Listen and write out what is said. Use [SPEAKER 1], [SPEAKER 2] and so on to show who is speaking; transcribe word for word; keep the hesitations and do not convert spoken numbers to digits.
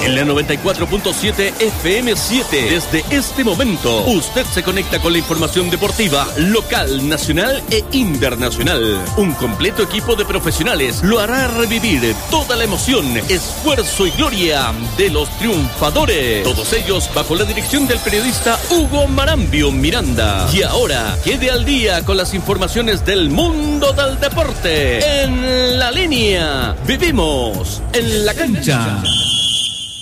[SPEAKER 1] En la noventa y cuatro punto siete F M siete, desde este momento, usted se conecta con la información deportiva local, nacional e internacional. Un completo equipo de profesionales lo hará revivir toda la emoción, esfuerzo y gloria de los triunfadores. Todos ellos bajo la dirección del periodista Hugo Marambio Miranda. Y ahora, quede al día con las informaciones del mundo del deporte. En la línea, vivimos en la cancha.